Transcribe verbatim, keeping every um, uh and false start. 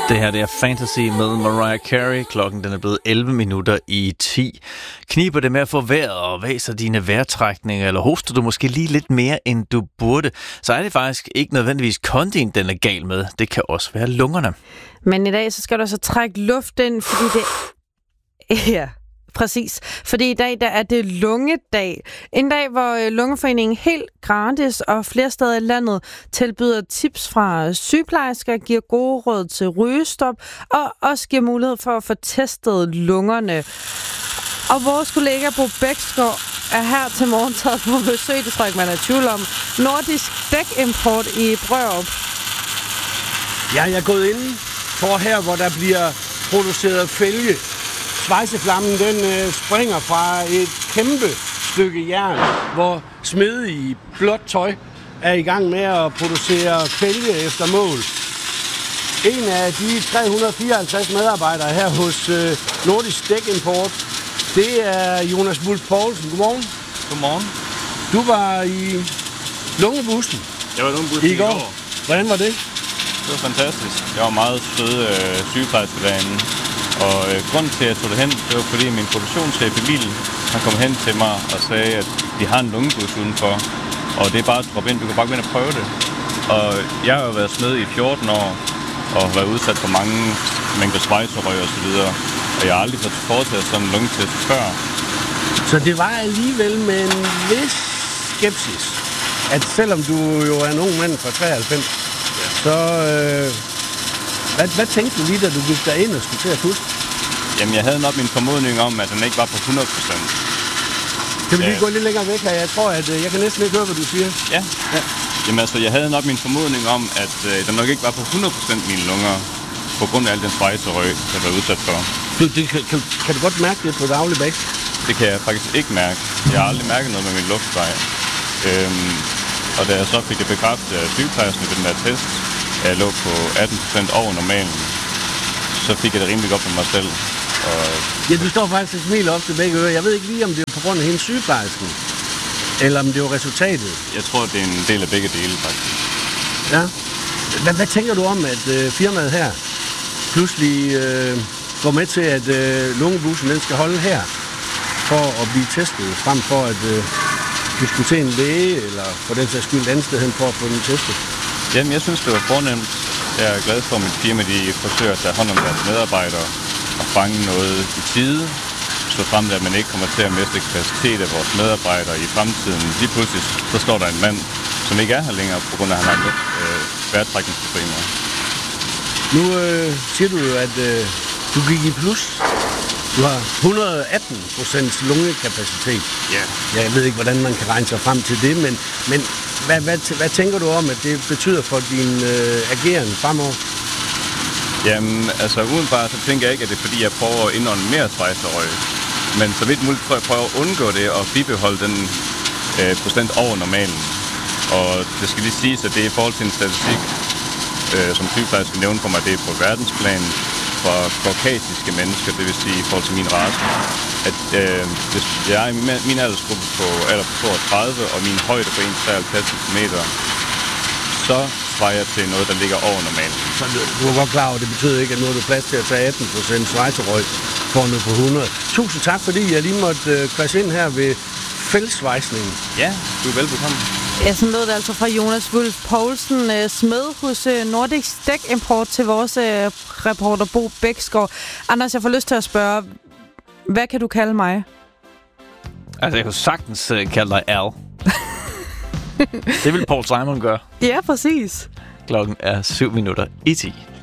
Det her det er Fantasy med Mariah Carey. Klokken den er blevet elleve minutter i ti. Kniber det med at få vejret og væser dine vejrtrækninger, eller hoster du måske lige lidt mere, end du burde, så er det faktisk ikke nødvendigvis kondien, den er gal med. Det kan også være lungerne. Men i dag så skal du så trække luft ind, fordi det... Ja... Præcis, fordi i dag der er det lungedag. En dag, hvor Lungeforeningen helt gratis og flere steder i landet tilbyder tips fra sygeplejersker, giver gode råd til rygestop og også giver mulighed for at få testet lungerne. Og vores kollega Bo Bæksgaard er her til morgentid på besøg, det tror jeg ikke, man er i tvivl om. Nordisk dækimport i Brørup. Ja, jeg er gået ind for her, hvor der bliver produceret fælge. Svejseflammen den øh, springer fra et kæmpe stykke jern, hvor smede i blåt tøj er i gang med at producere fælge efter mål. En af de tre hundrede fireoghalvtreds medarbejdere her hos øh, Nordisk Dækimport, det er Jonas Wulff Poulsen. Godmorgen. Godmorgen. Du var i lungebussen. Jeg var i lungebussen i går. går. Hvordan var det? Det var fantastisk. Jeg var meget sød øh, sygeplejerske derinde. Og øh, grunden til, at jeg tog det hen, det var fordi min produktionschef Emil, han kom hen til mig og sagde, at de har en lungebus udenfor. Og det er bare at droppe ind, du kan bare gå ind og prøve det. Og jeg har jo været smed i fjorten år, og har været udsat for mange mængder svejserøg og så videre. Og jeg har aldrig fået foretaget sådan en lungetest før. Så det var alligevel med en vis skepsis, at selvom du jo er en ung mand fra treoghalvfems, ja. så... Øh Hvad, hvad tænkte du lige, da du gik derind og skulle til at puste? Jamen, jeg havde nok min formodning om, at den ikke var på hundrede procent. Kan vi lige ja. gå lidt længere væk her? Jeg tror, at jeg kan næsten ikke høre, hvad du siger. Ja. ja. Jamen altså, jeg havde nok min formodning om, at øh, den nok ikke var på hundrede procent mine lunger, på grund af al den svejserøg, jeg var udsat for. Du, det, kan, kan, kan du godt mærke det på daglig basis? Det kan jeg faktisk ikke mærke. Jeg har aldrig mærket noget med min luftvej. Øhm, og da jeg så fik det bekræftet af sygeplejersken ved den der test, jeg lå på atten procent over normalen, så fik jeg det rimelig godt med mig selv. Og... Ja, du står faktisk og smiler op til begge ører. Jeg ved ikke lige, om det er på grund af hendes sygeplejersken, eller om det var resultatet. Jeg tror, det er en del af begge dele, faktisk. Ja. Hvad, hvad tænker du om, at øh, firmaet her pludselig øh, går med til, at øh, lungebussen den skal holde her, for at blive testet, frem for at øh, du skulle til en læge, eller for den sags skyld andet sted hen for at få den testet? Jamen, jeg synes, det var fornemt. Jeg er glad for, at mit firma de forsøger at tage hånd om deres medarbejdere og fange noget i tide, så frem til, at man ikke kommer til at miste kapacitet af vores medarbejdere i fremtiden. Lige pludselig, så står der en mand, som ikke er her længere, på grund af, at han har øh, vejrtrækningsproblemer. Nu øh, siger du jo, at øh, du gik i plus. Du har et hundrede og atten procent lungekapacitet. Ja. Yeah. Jeg ved ikke, hvordan man kan regne sig frem til det, men, men hvad, hvad, hvad tænker du om, at det betyder for din øh, ageren fremover? Jamen, altså udenbart, så tænker jeg ikke, at det er fordi, jeg prøver at indånde mere svejserøg. Men så vidt muligt prøver jeg prøver at undgå det og bibeholde den øh, procent over normalen. Og det skal lige siges, at det er i forhold til en statistik, øh, som sygeplejerske nævne for mig, det er på verdensplan for kaukasiske mennesker, det vil sige i forhold til min race. At øh, hvis jeg er i min, min aldersgruppe på alder på toogtredive, og min højde på en komma treoghalvtreds centimeter, så svarer jeg til noget, der ligger over normalen. Så du, du er godt klar over, det betyder ikke, at nu er du plads til at tage atten procent svejserøg for noget på hundrede. Tusind tak, fordi jeg lige måtte øh, kvasse ind her ved fællesvejsningen. Ja, du er velbekomme. Ja, sådan lød det altså fra Jonas Wulff Poulsen, øh, smed hos øh, Nordisk Dækimport til vores øh, reporter Bo Bæksgaard. Anders, jeg får lyst til at spørge, hvad kan du kalde mig? Altså, jeg kan sagtens uh, kalde dig Al. Det vil Paul Simon gøre. Ja, præcis. Klokken er syv minutter i ti.